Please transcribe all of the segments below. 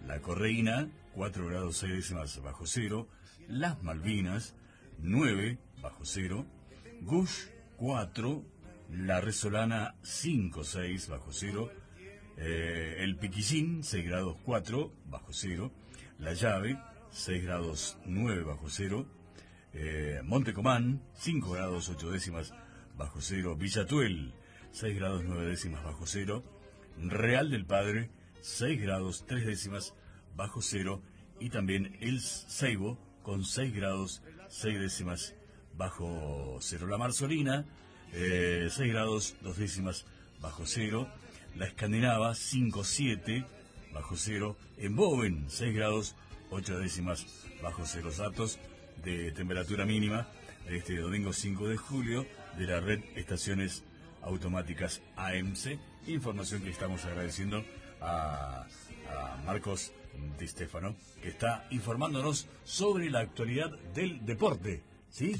La Correína, 4 grados 6 décimas bajo cero. Las Malvinas, 9 bajo cero. Gush, 4. La Resolana, 5, 6 bajo cero. El Piquillín, 6 grados 4 bajo cero. La Llave, 6 grados 9 bajo cero. Montecomán, 5 grados 8 décimas bajo cero. Villatuel, 6 grados 9 décimas bajo cero. Real del Padre, 6 grados 3 décimas bajo cero. Y también el Seibo, con 6 grados 6 décimas bajo cero. La Marzolina, 6 grados 2 décimas bajo cero. La Escandinava, 5,7 bajo cero. En Boven, 6 grados 8 décimas bajo cero. Datos de temperatura mínima de este domingo 5 de julio de la red Estaciones Automáticas AMC. Información que estamos agradeciendo a Marcos Di Stefano, que está informándonos sobre la actualidad del deporte, ¿sí?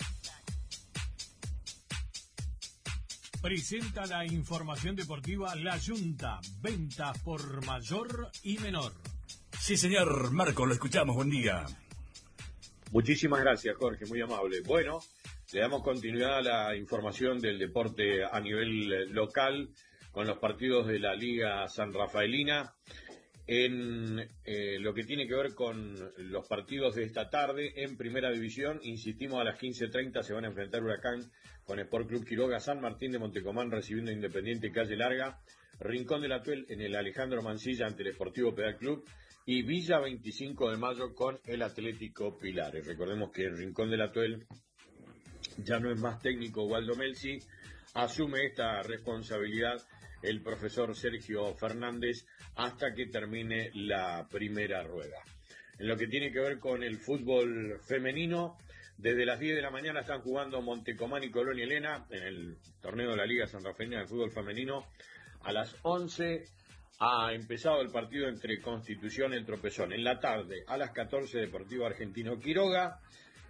Presenta la información deportiva La Yunta, ventas por mayor y menor. Sí, señor Marcos, lo escuchamos, buen día. Muchísimas gracias, Jorge, muy amable. Bueno, le damos continuidad a la información del deporte a nivel local con los partidos de la Liga San Rafaelina. En lo que tiene que ver con los partidos de esta tarde en Primera División, insistimos, a las 15:30 se van a enfrentar Huracán con Sport Club Quiroga, San Martín de Montecomán recibiendo Independiente Calle Larga, Rincón de la Tuel en el Alejandro Mansilla ante el Sportivo Pedal Club y Villa 25 de Mayo con el Atlético Pilares. Recordemos que en Rincón de la Tuel ya no es más técnico Waldo Melzi, asume esta responsabilidad el profesor Sergio Fernández hasta que termine la primera rueda. En lo que tiene que ver con el fútbol femenino, desde las 10 de la mañana están jugando Montecomán y Colonia Elena en el torneo de la Liga San Rafaelina de fútbol femenino. A las 11 ha empezado el partido entre Constitución y el Tropezón. En la tarde, a las 14, Deportivo Argentino Quiroga.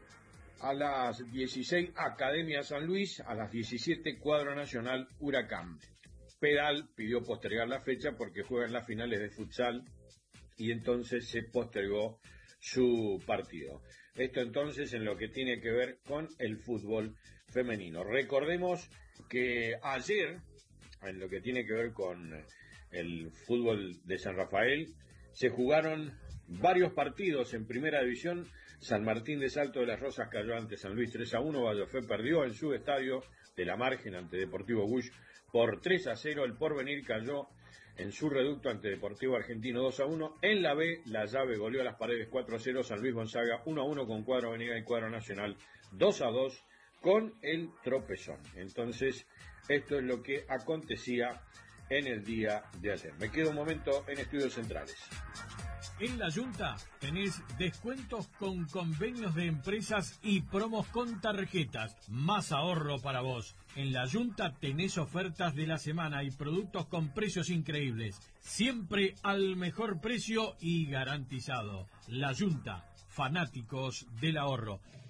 A las 16, Academia San Luis. A las 17, Cuadro Nacional Huracán. Pedal pidió postergar la fecha porque juegan las finales de futsal y entonces se postergó su partido. Esto entonces en lo que tiene que ver con el fútbol femenino. Recordemos que ayer, en lo que tiene que ver con el fútbol de San Rafael, se jugaron varios partidos en Primera División. San Martín de Salto de las Rosas cayó ante San Luis 3-1. Vallofé perdió en su estadio de La Margen ante Deportivo Gush por 3-0. El Porvenir cayó en su reducto ante Deportivo Argentino 2-1. En la B, La Llave goleó a Las Paredes 4-0. San Luis Gonzaga 1-1 con Cuadro Avenida y Cuadro Nacional 2-2 con el Tropezón. Entonces, esto es lo que acontecía en el día de ayer. Me quedo un momento en Estudios Centrales. En La Yunta tenés descuentos con convenios de empresas y promos con tarjetas. Más ahorro para vos. En La Yunta tenés ofertas de la semana y productos con precios increíbles. Siempre al mejor precio y garantizado. La Yunta, fanáticos del ahorro.